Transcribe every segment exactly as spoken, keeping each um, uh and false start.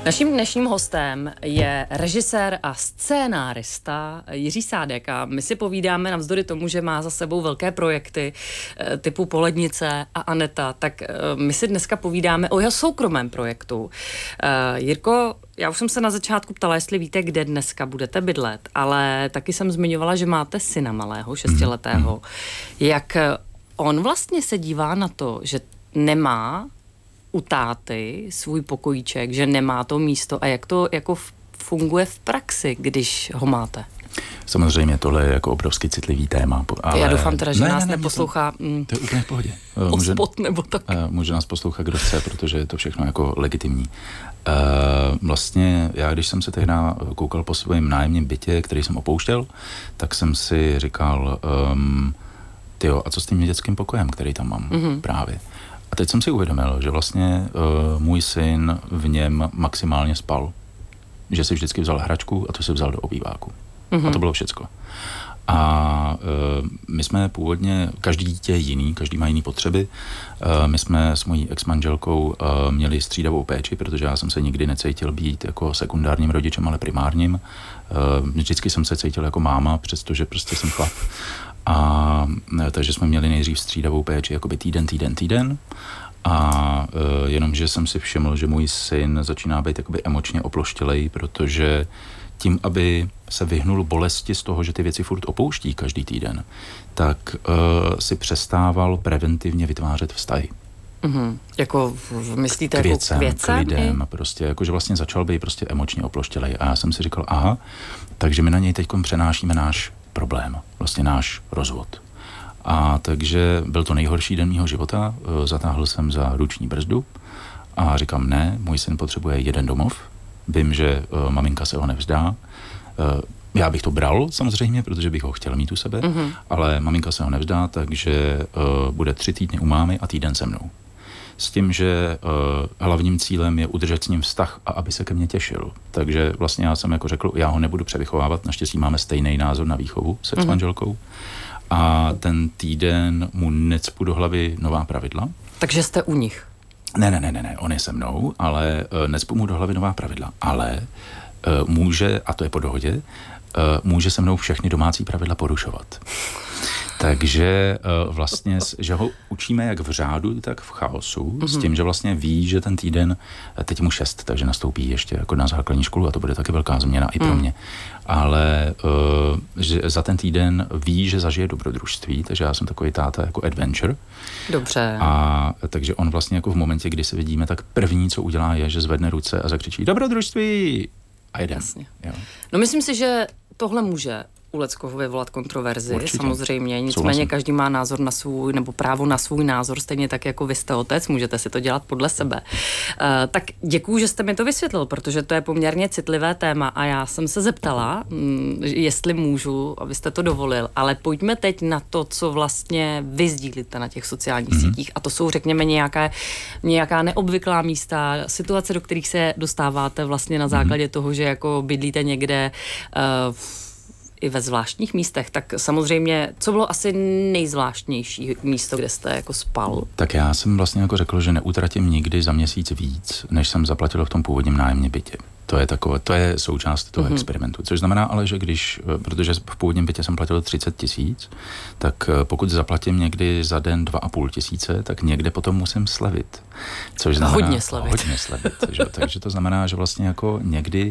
Naším dnešním hostem je režisér a scénárista Jiří Sádek a my si povídáme navzdory tomu, že má za sebou velké projekty typu Polednice a Aneta, tak my si dneska povídáme o jeho soukromém projektu. Jirko, já už jsem se na začátku ptala, jestli víte, kde dneska budete bydlet, ale taky jsem zmiňovala, že máte syna malého, šestiletého. Jak on vlastně se dívá na to, že nemá u táty svůj pokojíček, že nemá to místo a jak to jako funguje v praxi, když ho máte? Samozřejmě tohle je jako obrovský citlivý téma. Ale... Já doufám teda, že ne, nás ne, ne, neposlouchá... To, to je úplně v pohodě. Ospot nebo tak. Může nás poslouchat, kdo chce, protože je to všechno jako legitimní. Uh, vlastně já, když jsem se tehdy koukal po svém nájemním bytě, který jsem opouštěl, tak jsem si říkal, um, tyjo, a co s tím dětským pokojem, který tam mám mm-hmm. právě. A teď jsem si uvědomil, že vlastně uh, můj syn v něm maximálně spal. Že si vždycky vzal hračku a to si vzal do obýváku. Mm-hmm. A to bylo všecko. A uh, my jsme původně, každý dítě je jiný, každý má jiný potřeby. Uh, my jsme s mojí ex-manželkou uh, měli střídavou péči, protože já jsem se nikdy necítil být jako sekundárním rodičem, ale primárním. Uh, vždycky jsem se cítil jako máma, přestože prostě jsem chlap. A takže jsme měli nejdřív střídavou péči, jakoby týden, týden, týden. A uh, jenomže jsem si všiml, že můj syn začíná být jakoby emočně oploštělej, protože tím, aby se vyhnul bolesti z toho, že ty věci furt opouští každý týden, tak uh, si přestával preventivně vytvářet vztahy. Mm-hmm. Jako myslíte k věcem, jako k věcem? K lidem, prostě, jakože vlastně začal být prostě emočně oploštělej. A já jsem si říkal, aha, takže my na něj teďkom přenášíme náš problém, vlastně náš rozvod. A takže byl to nejhorší den mýho života, zatáhl jsem za ruční brzdu a říkám, ne, můj syn potřebuje jeden domov, vím, že uh, maminka se ho nevzdá, uh, já bych to bral samozřejmě, protože bych ho chtěl mít u sebe, mm-hmm. ale maminka se ho nevzdá, takže uh, bude tři týdny u mámy a týden se mnou. S tím, že uh, hlavním cílem je udržet s ním vztah a aby se ke mně těšil. Takže vlastně já jsem jako řekl, já ho nebudu převychovávat, naštěstí máme stejný názor na výchovu s ex-manželkou. A ten týden mu necpu do hlavy nová pravidla. Takže jste u nich? Ne, ne, ne, ne, ne, on je se mnou, ale uh, necpu mu do hlavy nová pravidla. Ale uh, může, a to je po dohodě, uh, může se mnou všechny domácí pravidla porušovat. Takže uh, vlastně, že ho učíme jak v řádu, tak v chaosu, mm-hmm. s tím, že vlastně ví, že ten týden, teď mu šest, takže nastoupí ještě jako na základní školu a to bude taky velká změna i pro mm. mě. Ale uh, že za ten týden ví, že zažije dobrodružství, takže já jsem takový táta jako adventure. Dobře. A takže on vlastně jako v momentě, kdy se vidíme, tak první, co udělá, je, že zvedne ruce a zakřičí dobrodružství a jde. Jasně. Jo. No myslím si, že tohle může u leckoho vyvolat kontroverzi, určitě. Samozřejmě. Nicméně Souhlasím. Každý má názor na svůj, nebo právo na svůj názor, stejně tak jako vy jste otec, můžete si to dělat podle sebe. Uh, tak děkuju, že jste mi to vysvětlil, protože to je poměrně citlivé téma a já jsem se zeptala, mm, jestli můžu, abyste to dovolil, ale pojďme teď na to, co vlastně vy sdílíte na těch sociálních mm-hmm. sítích a to jsou, řekněme, nějaká, nějaká neobvyklá místa, situace, do kterých se dostáváte vlastně na základě mm-hmm. toho, že jako bydlíte někde uh, i ve zvláštních místech, tak samozřejmě, co bylo asi nejzvláštnější místo, kde jste jako spal? Tak já jsem vlastně jako řekl, že neutratím nikdy za měsíc víc, než jsem zaplatil v tom původním nájemním bytě. To je takové, to je součást toho mm-hmm. experimentu. Což znamená ale, že když, protože v původním bytě jsem platil třicet tisíc, tak pokud zaplatím někdy za den dva a půl tisíce, tak někde potom musím slevit. Což znamená, hodně slevit. Hodně slevit. že? Takže to znamená, že vlastně jako někdy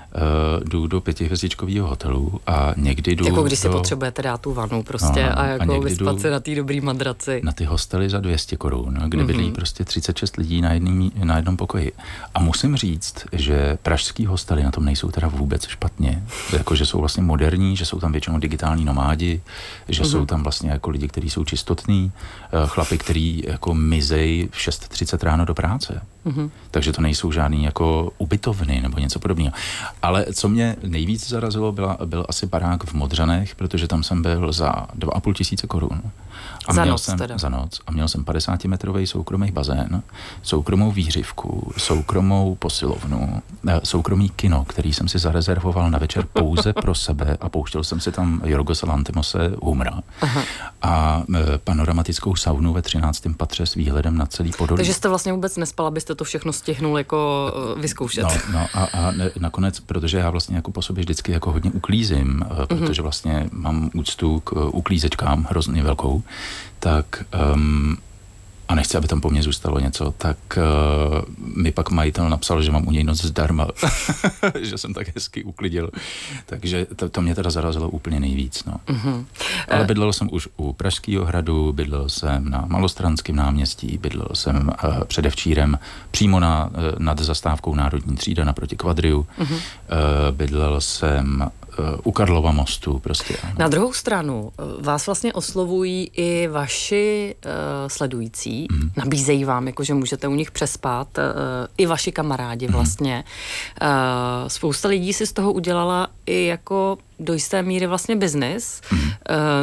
Uh, jdu do pětihvězdičkového hotelu a někdy jdu jako když si do... potřebujete dát tu vanu prostě no, a jako a vyspat se na té dobrý madraci. Na ty hostely za dvě stě korun, kde mm-hmm. bydlí prostě třicet šest lidí na, jedný, na jednom pokoji. A musím říct, že pražský hostely na tom nejsou teda vůbec špatně. Jako, že jsou vlastně moderní, že jsou tam většinou digitální nomádi, že mm-hmm. jsou tam vlastně jako lidi, kteří jsou čistotní, chlapi, kteří jako mizej v šest třicet ráno do práce. Mm-hmm. Takže to nejsou žádný jako ubytovny nebo něco podobného. Ale co mě nejvíc zarazilo, byla, byl asi barák v Modřanech, protože tam jsem byl za dva a půl tisíce korun. A za měl noc jsem, teda. Za noc. A měl jsem padesátimetrový soukromý bazén, soukromou výřivku, soukromou posilovnu, soukromý kino, který jsem si zarezervoval na večer pouze pro sebe a pouštěl jsem si tam Jorgose Lanthimose Humra. Aha. A panoramatickou saunu ve třináctém patře s výhledem na celý Podolí. Takže jste vlastně vůbec nespal, abyste to všechno stihnul jako vyzkoušet. No, no a, a ne, nakonec, protože já vlastně jako po sobě vždycky jako hodně uklízím, mm-hmm. protože vlastně mám úctu k uklízečkám hrozně velkou, tak um, a nechci, aby tam po mně zůstalo něco, tak uh, mi pak majitel napsal, že mám u něj noc zdarma, že jsem tak hezky uklidil. Takže to, to mě teda zarazilo úplně nejvíc. No. Mm-hmm. Ale bydlel jsem už u Pražského hradu, bydlel jsem na Malostranském náměstí, bydlel jsem uh, předevčírem přímo na, uh, nad zastávkou Národní třída naproti Kvadriu. Mm-hmm. Uh, bydlel jsem u Karlova mostu prostě. Ano. Na druhou stranu vás vlastně oslovují i vaši uh, sledující, mm. nabízejí vám, jako že můžete u nich přespat, uh, i vaši kamarádi vlastně. Mm. Uh, spousta lidí si z toho udělala i jako do jisté míry vlastně biznis. Mm. Uh,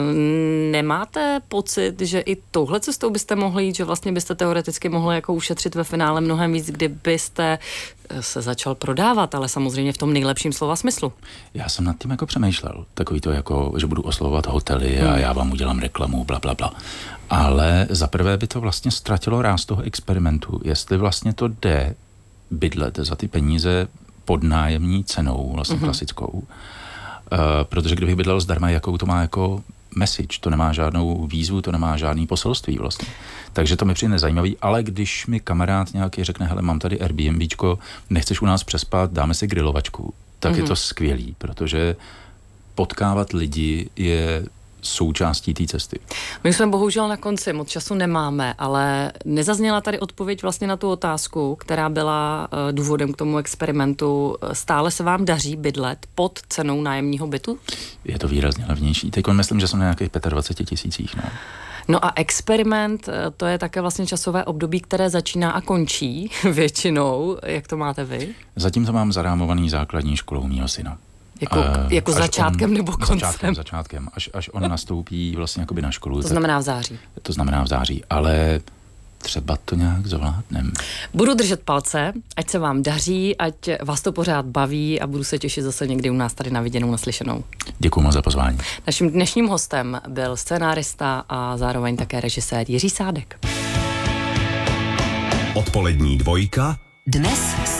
nemáte pocit, že i touhle cestou byste mohli jít, že vlastně byste teoreticky mohli jako ušetřit ve finále mnohem víc, kdybyste se začal prodávat, ale samozřejmě v tom nejlepším slova smyslu. Já jsem nad tím jako přemýšlel. Takový to jako, že budu oslovovat hotely hmm. a já vám udělám reklamu, bla, bla, bla. Ale zaprvé by to vlastně ztratilo ráz toho experimentu. Jestli vlastně to jde bydlet za ty peníze pod nájemní cenou, vlastně hmm. klasickou. Uh, protože kdybych bydlel zdarma, jakou to má jako message, to nemá žádnou výzvu, to nemá žádný poselství vlastně. Takže to mi přijde nezajímavý, ale když mi kamarád nějaký řekne, hele, mám tady Airbnbčko, nechceš u nás přespat, dáme si grilovačku, tak mm-hmm. je to skvělý, protože potkávat lidi je součástí té cesty. My jsme bohužel na konci, moc času nemáme, ale nezazněla tady odpověď vlastně na tu otázku, která byla uh, důvodem k tomu experimentu. Stále se vám daří bydlet pod cenou nájemního bytu? Je to výrazně levnější. Teď myslím, že jsem na nějakých dvacet pět tisících. No. No a experiment, to je také vlastně časové období, které začíná a končí většinou. Jak to máte vy? Zatím to mám zarámovaný základní školou mýho syna. Jako, uh, jako začátkem on, nebo koncem? Začátkem, začátkem. Až, až on nastoupí vlastně jakoby na školu. To tak, znamená v září. To znamená v září, ale třeba to nějak zvládnem. Budu držet palce, ať se vám daří, ať vás to pořád baví a budu se těšit zase někdy u nás tady na viděnou, naslyšenou. Děkuji moc za pozvání. Naším dnešním hostem byl scénárista a zároveň také režisér Jiří Sádek. Odpolední dvojka. Dnes